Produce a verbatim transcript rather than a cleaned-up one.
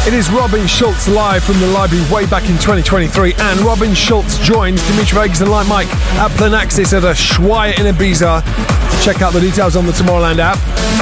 It is Robin Schulz live from the library way back in twenty twenty-three, and Robin Schulz joins Dimitri Vegas and Like Mike at Planaxis at Ushuaia in Ibiza. Check out the details on the Tomorrowland app.